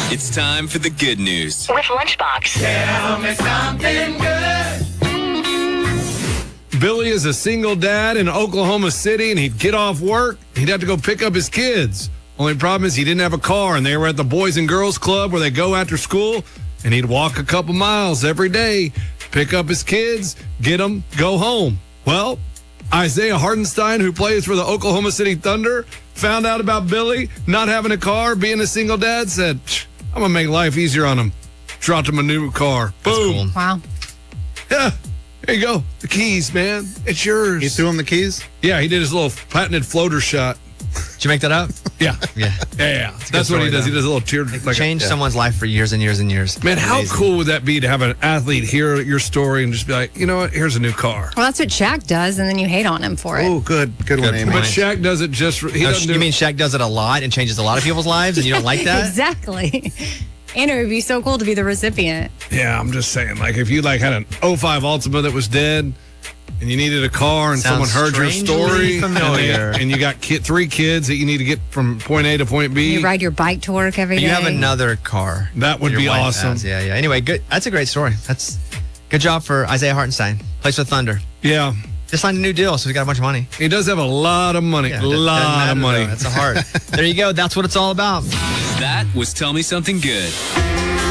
It's time for the good news. With Lunchbox. Tell me something good. Billy is a single dad in Oklahoma City, and he'd get off work. He'd have to go pick up his kids. Only problem is he didn't have a car, and they were at the Boys and Girls Club where they go after school, and he'd walk a couple miles every day, pick up his kids, get them, go home. Well, Isaiah Hartenstein, who plays for the Oklahoma City Thunder, found out about Billy not having a car, being a single dad, said, I'm going to make life easier on him. Dropped him a new car. Boom. Cool. Wow. Yeah. There you go. The keys, man. It's yours. He threw him the keys? Yeah, he did his little patented floater shot. Did you make that up? Yeah. Yeah. Yeah. That's what he does. He does a little tear. Changed someone's life for years and years and years. Man, how Amazing. cool would that be to have an athlete hear your story and just be like, you know what? Here's a new car. Well, that's what Shaq does, and then you hate on him for it. Oh, good one, Amy. But Shaq does it just for. You mean Shaq does it a lot and changes a lot of people's lives, and you don't like that? Exactly. And it would be so cool to be the recipient. Yeah, I'm just saying. Like, if you had an 05 Altima that was dead, and you needed a car, and Sounds someone heard your story, familiar. and you got 3 kids that you need to get from point A to point B. You ride your bike to work every day. You have another car. That would your be wife awesome. has. Yeah. Anyway, good. That's a great story. That's good job for Isaiah Hartenstein. Plays for Thunder. Yeah. Just signed a new deal, so he's got a bunch of money. He does have a lot of money. Yeah, a lot of money. That's a heart. There you go. That's what it's all about. That was Tell Me Something Good.